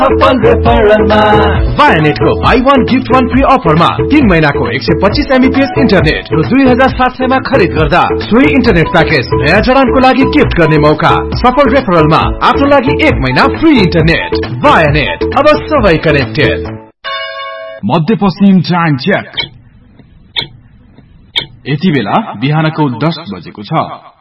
सफल रेफरलमा वायानेटको by 1 gift 1 free अफरमा 3 महिनाको 125 एमबीपीएस इन्टरनेट र 2700 मा खरिद गर्दा सोही इन्टरनेट प्याकेज नयाँ जडानको लागि गिफ्ट गर्ने मौका। सफल रेफरलमा आफ्नो लागि 1 महिना फ्री इन्टरनेट। वायानेट, अब सबै कनेक्टेड। मध्यपश्चिम टाइम चेक। यति बेला बिहानको 10 बजेको छ।